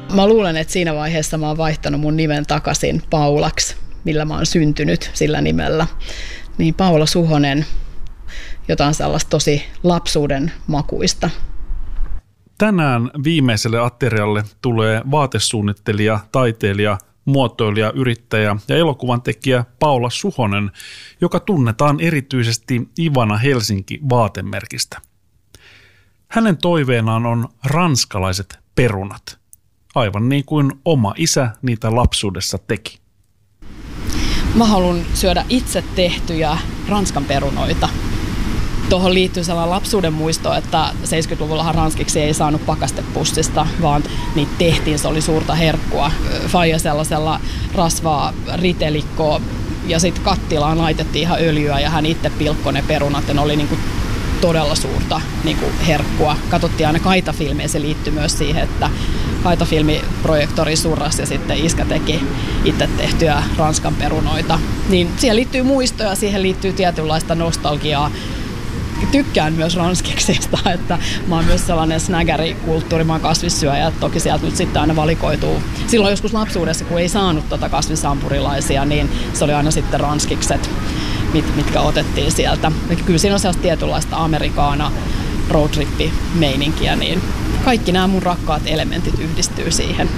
Mä luulen, että siinä vaiheessa mä oon vaihtanut mun nimen takaisin Paulaksi, millä mä oon syntynyt sillä nimellä. Niin Paula Suhonen, jotain sellaista tosi lapsuuden makuista. Tänään viimeiselle aterialle tulee vaatesuunnittelija, taiteilija, muotoilija, yrittäjä ja elokuvan tekijä Paula Suhonen, joka tunnetaan erityisesti Ivana Helsinki -vaatemerkistä. Hänen toiveenaan on ranskalaiset perunat, aivan niin kuin oma isä niitä lapsuudessa teki. Mä haluan syödä itse tehtyjä Ranskan perunoita. Tuohon liittyy sellainen lapsuuden muisto, että 70-luvullahan ranskiksi ei saanut pakastepussista, vaan niitä tehtiin, se oli suurta herkkua. Faija sellaisella rasvaa ritelikkoa ja sitten kattilaan laitettiin ihan öljyä ja hän itse pilkkoi ne perunat ja ne oli niinku todella suurta niinku herkkua. Katsottiin aina Kaita-filmiä, se liittyy myös siihen, että Kaita-filmiprojektori surras ja sitten iskä teki itse tehtyjä Ranskan perunoita. Niin siihen liittyy muistoja, siihen liittyy tietynlaista nostalgiaa. Tykkään myös ranskiksista, että mä oon myös sellainen snägärikulttuuri, mä oon kasvissyöjä, toki sieltä nyt sitten aina valikoituu. Silloin joskus lapsuudessa, kun ei saanut kasvisampurilaisia, niin se oli aina sitten ranskikset, mitkä otettiin sieltä. Ja kyllä siinä on sellaista tietynlaista amerikaana roadtrippi-meininkiä, niin kaikki nämä mun rakkaat elementit yhdistyy siihen.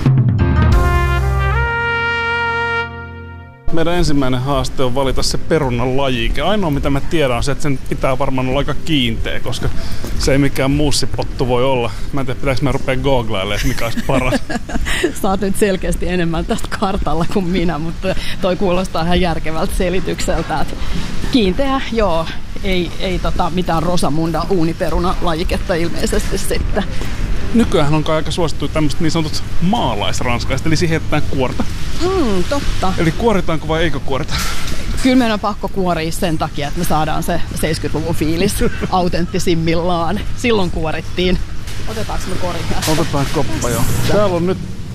Meidän ensimmäinen haaste on valita se perunan lajike. Ainoa mitä mä tiedän on se, että sen pitää varmaan olla aika kiinteä, koska se ei mikään muussipottu voi olla. Mä en tiedä, pitääkö mä rupea googlailemaan, että mikä olisi paras. Sä oot nyt selkeästi enemmän tästä kartalla kuin minä, mutta toi kuulostaa ihan järkevältä selitykseltä. Että kiinteä, joo, ei mitään Rosamunda uuniperuna-lajiketta ilmeisesti sitten. Nykyään on aika suosittu tämmöiset niin sanotut maalaisranskalaiset, eli siihen heitetään kuorta. Totta. Eli kuoritaanko vai eikö kuorita? Kyllä meidän on pakko kuoria sen takia, että me saadaan se 70-luvun fiilis autenttisimmillaan. Silloin kuorittiin. Otetaanko me kori? Otetaan koppa, joo. Täällä on nyt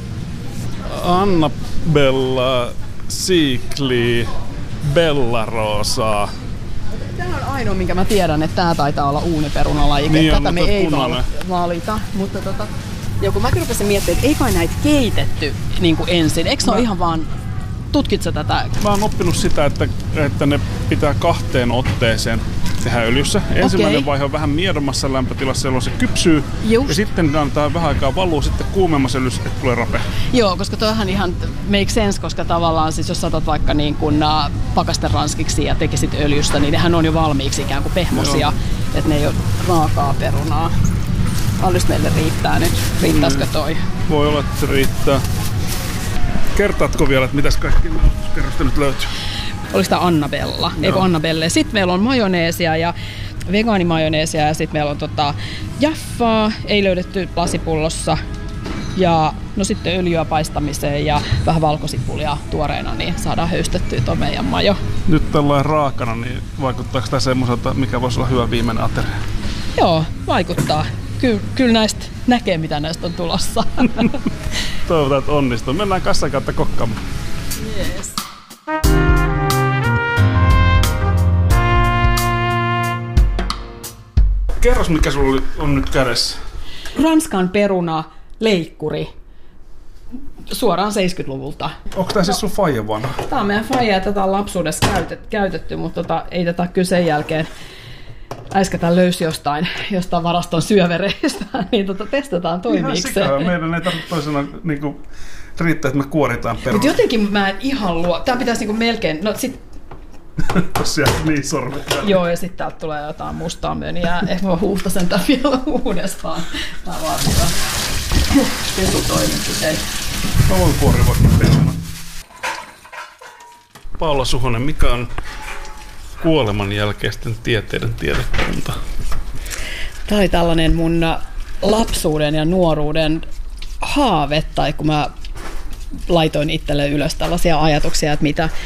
Annabella, Sikli, Bellarosa. Tämä on ainoa, minkä mä tiedän, että tämä taitaa olla uuniperunalajike. Niin tätä on, me ei punainen. valita. Mutta ja kun mä rupesin miettimään, että ei kai näitä keitetty niin kuin ensin. Eikö se ole ihan vaan, tutkitko tätä? Mä oon oppinut sitä, että ne pitää 2 otteeseen tehdä öljyssä. Ensimmäinen vaihe on vähän miedommassa lämpötilassa, jolloin se kypsyy. Just. Ja sitten antaa vähän aikaa valua sitten kuumemmassa öljyssä, että tulee rapea. Joo, koska toihan ihan make sense, koska tavallaan siis jos saatat vaikka niin kuin pakasteranskiksi ja tekisit öljystä, niin nehän on jo valmiiksi ikään kuin pehmosia, että ne ei ole raakaa perunaa. Alles meille riittää nyt. Riittäisikö toi? Voi olla, että se riittää. Kertaatko vielä, että mitäs kaikki kerrosta nyt löytyy? Oliko tämä Annabella? Eikö Annabelle? Sitten meillä on majoneesia ja vegaanimajoneesia ja sitten meillä on jaffaa, ei löydetty lasipullossa. Ja no sitten öljyä paistamiseen ja vähän valkosipulia tuoreena, niin saadaan höystettyä tuo meidän majo. Nyt tällainen raakana, niin vaikuttaako tämä semmoiselta, mikä voisi olla hyvä viimeinen ateria? Joo, vaikuttaa. Kyllä näistä näkee, mitä näistä on tulossa. Toivotaan, että onnistuu. Mennään kassan kautta kokkaamaan. Yes. Kerros, mikä sulla on nyt kädessä. Ranskan peruna leikkuri. Suoraan 70-luvulta. Onko tämä siis sun faijan vanha? Tämä on meidän faija ja tätä on lapsuudessa käytetty, mutta ei tätä kyllä sen jälkeen äiskätään löysi jostain varaston syövereistä, niin testataan toimiiko se. Meidän ei tarvitse toisena niinku, riittää, että me kuoritaan peruna. Mutta jotenkin mä en ihan luo. Tämä pitäisi niinku melkein, no sit tosiaan niin sormet. Joo, ja sitten täältä tulee jotain mustaa möniä. Ehkä mä huuhtasen tämän vielä uudestaan. Tää vaatii pesutoimenpiteitä. Haluan kuorivat peruna. Paula Suhonen, mikä on kuoleman jälkeisten tieteiden tiedekunta? Tämä oli tällainen mun lapsuuden ja nuoruuden haave, tai kun mä laitoin itselle ylös tällaisia ajatuksia, että